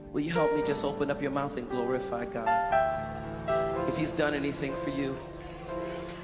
Will you help me just open up your mouth and glorify God? If he's done anything for you,